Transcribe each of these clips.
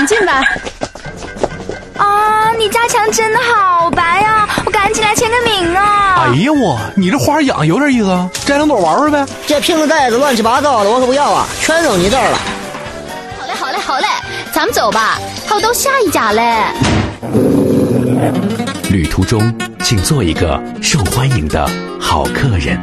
请进吧。 啊，你家墙真的好白呀！我赶紧来签个名啊！ 哎呀我，你这花养有点意思啊，摘两朵玩玩呗。 这瓶子袋子乱七八糟的，我可不要啊，全扔你这儿了。 好嘞，咱们走吧，还有到下一家嘞。 旅途中，请做一个受欢迎的好客人。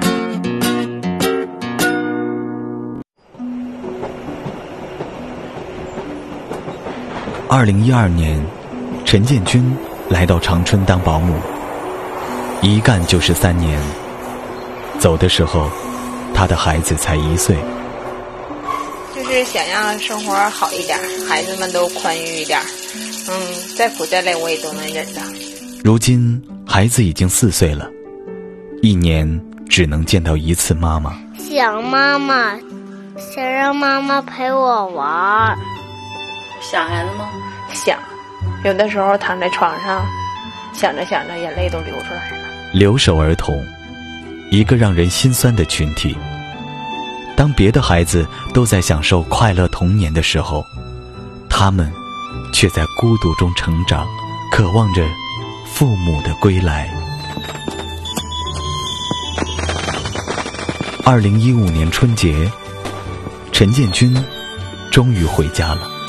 2012年，陈建军来到长春当保姆，一干就是3年。走的时候，他的孩子才1岁。 就是想让生活好一点，孩子们都宽裕一点，再苦再累我也都能忍的。 如今孩子已经4岁了，1年只能见到1次妈妈。 想妈妈，想让妈妈陪我玩。 想孩子吗？ 想，有的时候躺在床上，想着想着眼泪都流出来了。 留守儿童，一个让人心酸的群体。当别的孩子都在享受快乐童年的时候，他们却在孤独中成长，渴望着父母的归来。2015年春节，陈建军终于回家了。